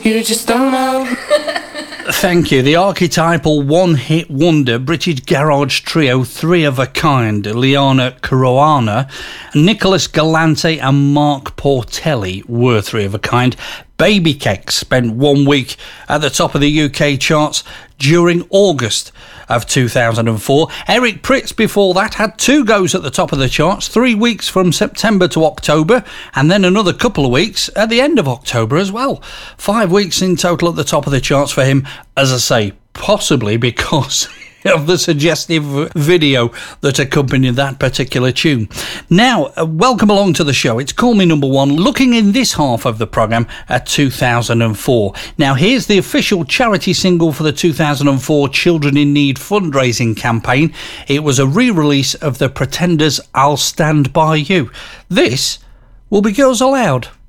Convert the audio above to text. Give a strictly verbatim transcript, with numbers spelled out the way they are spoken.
You just don't know. Thank you. The archetypal one-hit wonder British garage trio Three of a Kind, Liana Caruana, Nicholas Galante and Mark Portelli were three of a kind. Baby Cakes spent one week at the top of the U K charts during August of two thousand four. Eric Prydz before that had two goes at the top of the charts, three weeks from September to October, and then another couple of weeks at the end of October as well. Five weeks in total at the top of the charts for him, as I say, possibly because of the suggestive video that accompanied that particular tune. Now, uh, welcome along to the show. It's Call Me Number One, looking in this half of the programme at two thousand four. Now, here's the official charity single for the two thousand four Children in Need fundraising campaign. It was a re-release of The Pretenders' I'll Stand By You. This will be Girls Aloud.